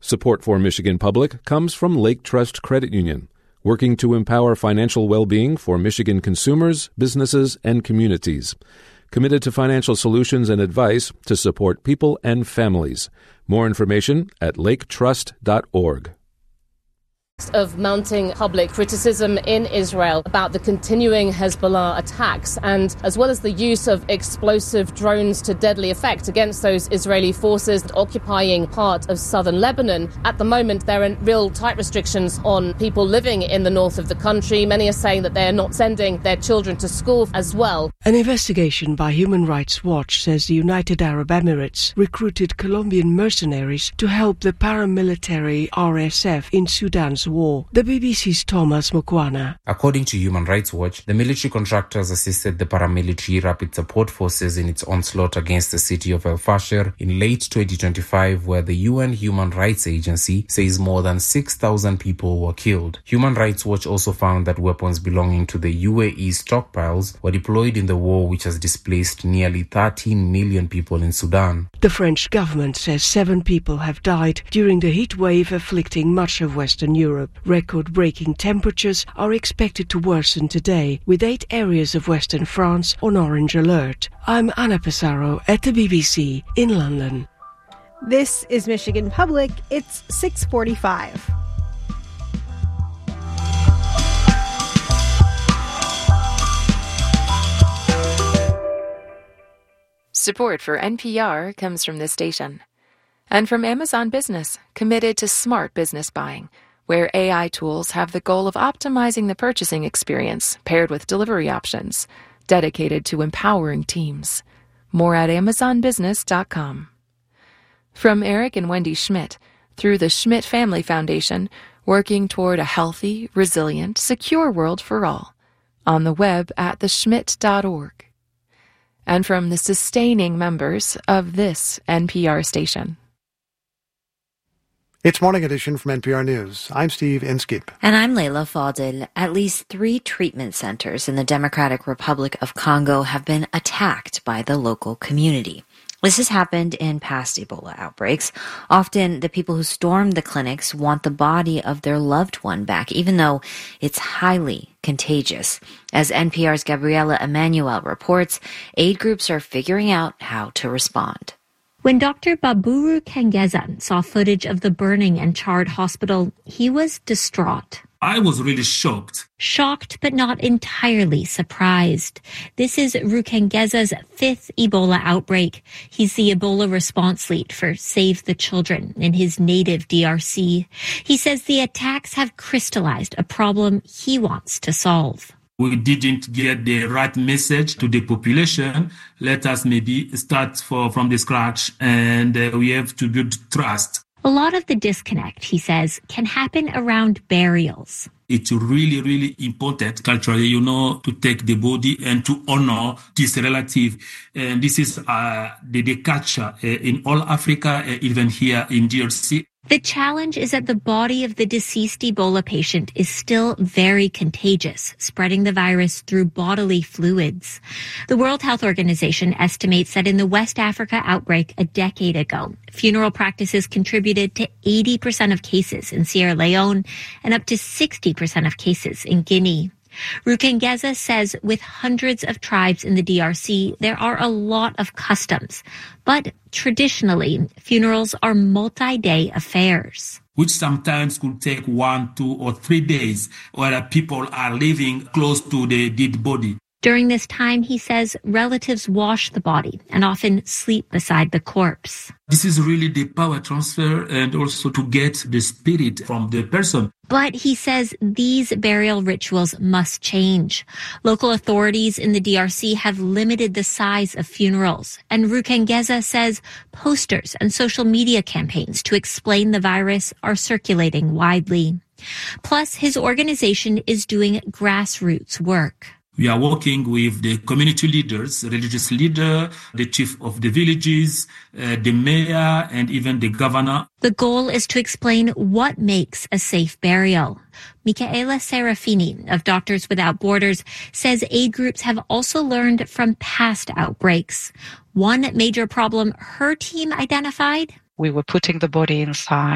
Support for Michigan Public comes from Lake Trust Credit Union, working to empower financial well-being for Michigan consumers, businesses, and communities. Committed to financial solutions and advice to support people and families. More information at laketrust.org. Of mounting public criticism in Israel about the continuing Hezbollah attacks, and as well as the use of explosive drones to deadly effect against those Israeli forces occupying part of southern Lebanon. At the moment, there are real tight restrictions on people living in the north of the country. Many are saying that they are not sending their children to school as well. An investigation by Human Rights Watch says the United Arab Emirates recruited Colombian mercenaries to help the paramilitary RSF in Sudan's war. The BBC's Thomas Mukwana. According to Human Rights Watch, the military contractors assisted the paramilitary rapid support forces in its onslaught against the city of El Fasher in late 2025, where the UN Human Rights Agency says more than 6,000 people were killed. Human Rights Watch also found that weapons belonging to the UAE stockpiles were deployed in the war, which has displaced nearly 13 million people in Sudan. The French government says 7 people have died during the heat wave afflicting much of Western Europe. Record-breaking temperatures are expected to worsen today, with 8 areas of Western France on orange alert. I'm Anna Pesaro at the BBC in London. This is Michigan Public. It's 6:45. Support for NPR comes from this station. And from Amazon Business, committed to smart business buying, where AI tools have the goal of optimizing the purchasing experience paired with delivery options, dedicated to empowering teams. More at amazonbusiness.com. From Eric and Wendy Schmidt, through the Schmidt Family Foundation, working toward a healthy, resilient, secure world for all. On the web at theschmidt.org. And from the sustaining members of this NPR station. It's Morning Edition from NPR News. I'm Steve Inskip. And I'm Leila Fadel. At least 3 treatment centers in the Democratic Republic of Congo have been attacked by the local community. This has happened in past Ebola outbreaks. Often, the people who storm the clinics want the body of their loved one back, even though it's highly contagious. As NPR's Gabriela Emanuel reports, aid groups are figuring out how to respond. When Dr. Baburu Kengeza saw footage of the burning and charred hospital, he was distraught. I was really shocked. Shocked, but not entirely surprised. This is Rukengeza's 5th Ebola outbreak. He's the Ebola response lead for Save the Children in his native DRC. He says the attacks have crystallized a problem he wants to solve. We didn't get the right message to the population. Let us maybe start from the scratch, and we have to build trust. A lot of the disconnect, he says, can happen around burials. It's really, really important culturally, to take the body and to honor this relative. And this is the culture in all Africa, even here in DRC. The challenge is that the body of the deceased Ebola patient is still very contagious, spreading the virus through bodily fluids. The World Health Organization estimates that in the West Africa outbreak a decade ago, funeral practices contributed to 80% of cases in Sierra Leone and up to 60% of cases in Guinea. Rukengeza says with hundreds of tribes in the DRC, there are a lot of customs. But traditionally, funerals are multi-day affairs, which sometimes could take 1, 2, or 3 days, where people are living close to the dead body. During this time, he says, relatives wash the body and often sleep beside the corpse. This is really the power transfer and also to get the spirit from the person. But he says these burial rituals must change. Local authorities in the DRC have limited the size of funerals. And Rukengeza says posters and social media campaigns to explain the virus are circulating widely. Plus, his organization is doing grassroots work. We are working with the community leaders, religious leader, the chief of the villages, the mayor, and even the governor. The goal is to explain what makes a safe burial. Michaela Serafini of Doctors Without Borders says aid groups have also learned from past outbreaks. One major problem her team identified: we were putting the body inside